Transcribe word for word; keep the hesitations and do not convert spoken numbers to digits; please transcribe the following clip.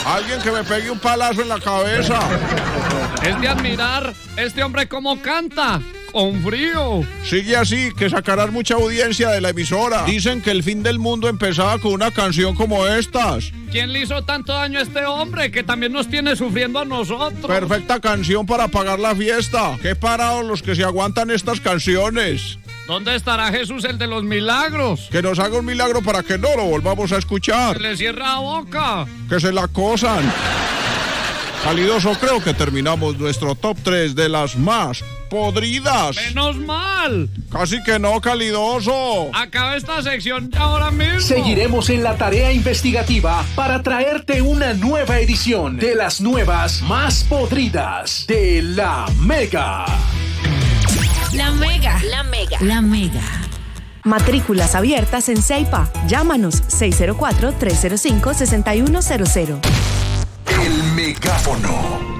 Alguien que me pegue un palazo en la cabeza. Es de admirar este hombre cómo canta. Con frío. Sigue así, que sacarás mucha audiencia de la emisora. Dicen que el fin del mundo empezaba con una canción como estas. ¿Quién le hizo tanto daño a este hombre que también nos tiene sufriendo a nosotros? Perfecta canción para apagar la fiesta. Qué parados los que se aguantan estas canciones. ¿Dónde estará Jesús, el de los milagros? Que nos haga un milagro para que no lo volvamos a escuchar. Se le cierra la boca. Que se la cosan. Calidoso, creo que terminamos nuestro top tres de las más podridas. ¡Menos mal! Casi que no, Calidoso. Acaba esta sección ahora mismo. Seguiremos en la tarea investigativa para traerte una nueva edición de las nuevas más podridas de La Mega. La Mega. La Mega. La Mega. Matrículas abiertas en Ceipa. Llámanos seis cero cuatro, tres cero cinco, seis uno cero cero. El megáfono.